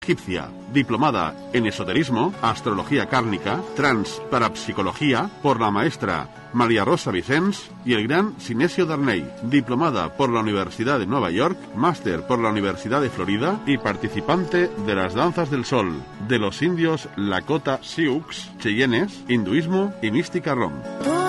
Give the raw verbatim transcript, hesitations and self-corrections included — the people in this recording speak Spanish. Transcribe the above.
egipcia, diplomada en esoterismo, astrología kármica, transparapsicología, por la maestra María Rosa Vicens y el gran Sinesio Darney, diplomada por la Universidad de Nueva York, máster por la Universidad de Florida y participante de las danzas del sol, de los indios Lakota Sioux, Cheyennes, hinduismo y mística rom.